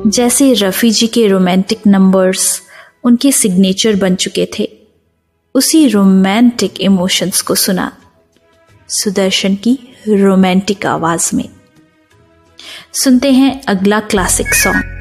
जैसे रफ़ी जी के romantic numbers उनके सिग्नेचर बन चुके थे, उसी रोमांटिक इमोशंस को सुना सुदर्शन की रोमांटिक आवाज में। सुनते हैं अगला क्लासिक सॉन्ग।